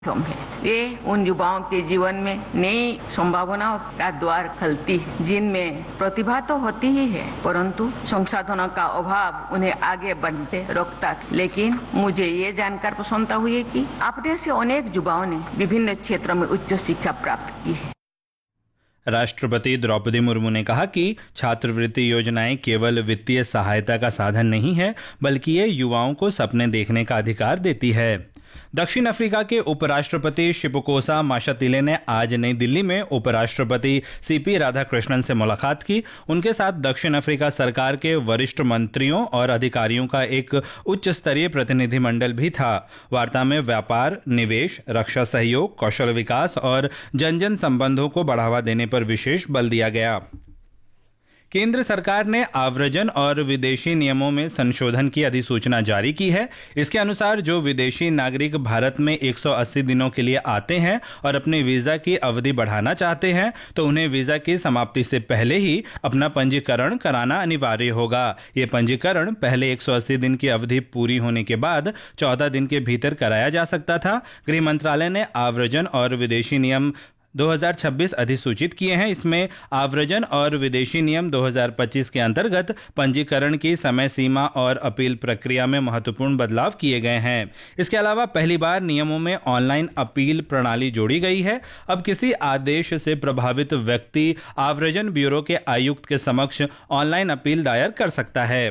है। ये उन युवाओं के जीवन में नई संभावनाओं का द्वार खोलती है, जिनमें प्रतिभा तो होती ही है, परंतु संसाधनों का अभाव उन्हें आगे बढ़ते रोकता है। लेकिन मुझे ये जानकर प्रसन्नता हुई है कि अपने से अनेक युवाओं ने विभिन्न क्षेत्रों में उच्च शिक्षा प्राप्त की है। राष्ट्रपति द्रौपदी मुर्मू ने कहा कि छात्रवृत्ति योजनाएं केवल वित्तीय सहायता का साधन नहीं है, बल्कि ये युवाओं को सपने देखने का अधिकार देती है। दक्षिण अफ्रीका के उपराष्ट्रपति शिपोकोसा माशातिले ने आज नई दिल्ली में उपराष्ट्रपति सीपी राधाकृष्णन से मुलाकात की। उनके साथ दक्षिण अफ्रीका सरकार के वरिष्ठ मंत्रियों और अधिकारियों का एक उच्च स्तरीय प्रतिनिधिमंडल भी था। वार्ता में व्यापार, निवेश, रक्षा सहयोग, कौशल विकास और जन जन संबंधों को बढ़ावा देने पर विशेष बल दिया गया। केंद्र सरकार ने आव्रजन और विदेशी नियमों में संशोधन की अधिसूचना जारी की है। इसके अनुसार जो विदेशी नागरिक भारत में 180 दिनों के लिए आते हैं और अपने वीजा की अवधि बढ़ाना चाहते हैं, तो उन्हें वीजा की समाप्ति से पहले ही अपना पंजीकरण कराना अनिवार्य होगा। ये पंजीकरण पहले 180 दिन की अवधि पूरी होने के बाद 14 दिन के भीतर कराया जा सकता था। गृह मंत्रालय ने आव्रजन और विदेशी नियम 2026 अधिसूचित किए हैं। इसमें आव्रजन और विदेशी नियम 2025 के अंतर्गत पंजीकरण की समय सीमा और अपील प्रक्रिया में महत्वपूर्ण बदलाव किए गए हैं। इसके अलावा पहली बार नियमों में ऑनलाइन अपील प्रणाली जोड़ी गई है। अब किसी आदेश से प्रभावित व्यक्ति आव्रजन ब्यूरो के आयुक्त के समक्ष ऑनलाइन अपील दायर कर सकता है।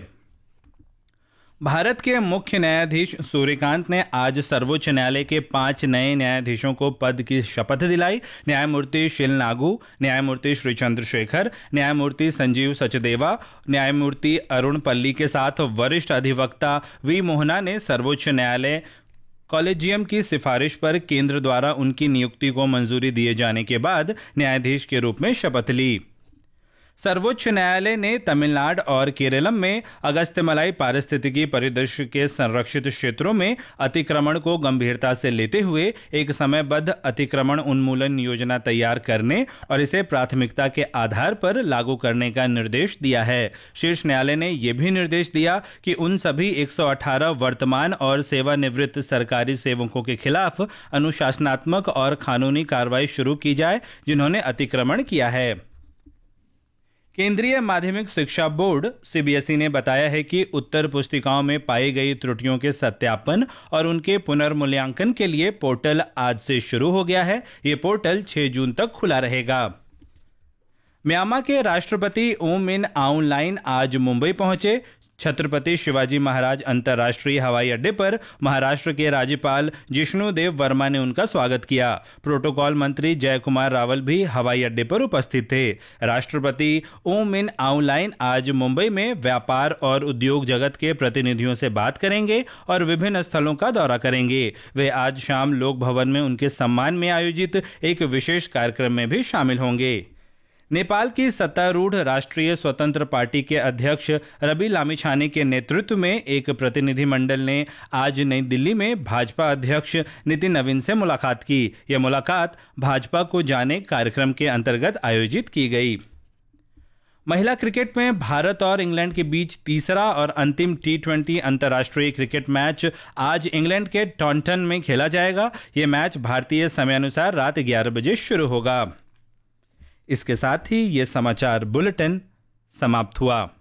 भारत के मुख्य न्यायाधीश सूर्यकांत ने आज सर्वोच्च न्यायालय के 5 नए न्यायाधीशों को पद की शपथ दिलाई। न्यायमूर्ति शिल नागू, न्यायमूर्ति श्री चंद्रशेखर, न्यायमूर्ति संजीव सचदेवा, न्यायमूर्ति अरुण पल्ली के साथ वरिष्ठ अधिवक्ता वी मोहना ने सर्वोच्च न्यायालय कॉलेजियम की सिफारिश पर केंद्र द्वारा उनकी नियुक्ति को मंजूरी दिए जाने के बाद न्यायाधीश के रूप में शपथ ली। सर्वोच्च न्यायालय ने तमिलनाडु और केरलम में अगस्त्यमलाई पारिस्थितिकी परिदृश्य के संरक्षित क्षेत्रों में अतिक्रमण को गंभीरता से लेते हुए एक समयबद्ध अतिक्रमण उन्मूलन योजना तैयार करने और इसे प्राथमिकता के आधार पर लागू करने का निर्देश दिया है। शीर्ष न्यायालय ने यह भी निर्देश दिया कि उन सभी 118 वर्तमान और सेवानिवृत्त सरकारी सेवकों के खिलाफ अनुशासनात्मक और कानूनी कार्रवाई शुरू की जाए जिन्होंने अतिक्रमण किया है। केंद्रीय माध्यमिक शिक्षा बोर्ड सीबीएसई ने बताया है कि उत्तर पुस्तिकाओं में पाई गई त्रुटियों के सत्यापन और उनके पुनर्मूल्यांकन के लिए पोर्टल आज से शुरू हो गया है। ये पोर्टल 6 जून तक खुला रहेगा। म्यांमार के राष्ट्रपति ऊ मिन आउंग लाइन आज मुंबई पहुंचे। छत्रपति शिवाजी महाराज अंतर्राष्ट्रीय हवाई अड्डे पर महाराष्ट्र के राज्यपाल जिष्णुदेव वर्मा ने उनका स्वागत किया। प्रोटोकॉल मंत्री जय कुमार रावल भी हवाई अड्डे पर उपस्थित थे। राष्ट्रपति ऊ मिन आउंग लाइन आज मुंबई में व्यापार और उद्योग जगत के प्रतिनिधियों से बात करेंगे और विभिन्न स्थलों का दौरा करेंगे। वे आज शाम लोक भवन में उनके सम्मान में आयोजित एक विशेष कार्यक्रम में भी शामिल होंगे। नेपाल की सत्तारूढ़ राष्ट्रीय स्वतंत्र पार्टी के अध्यक्ष रवि लामिछाने के नेतृत्व में एक प्रतिनिधिमंडल ने आज नई दिल्ली में भाजपा अध्यक्ष नितिन नवीन से मुलाकात की। यह मुलाकात भाजपा को जाने कार्यक्रम के अंतर्गत आयोजित की गई। महिला क्रिकेट में भारत और इंग्लैंड के बीच तीसरा और अंतिम T20 अंतर्राष्ट्रीय क्रिकेट मैच आज इंग्लैंड के टॉन्टन में खेला जाएगा। यह मैच भारतीय समयानुसार रात 11 बजे शुरू होगा। इसके साथ ही ये समाचार बुलेटिन समाप्त हुआ।